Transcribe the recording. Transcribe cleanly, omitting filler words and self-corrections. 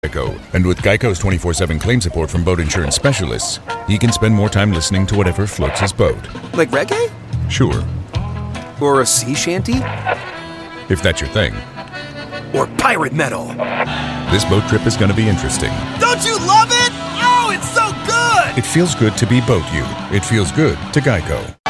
Geico. And with Geico's 24/7 claim support from boat insurance specialists, he can spend more time listening to whatever floats his boat. Like reggae? Sure. Or a sea shanty? If that's your thing. Or pirate metal? This boat trip is going to be interesting. Don't you love it? Oh, it's so good! It feels good to be Boat You. It feels good to Geico.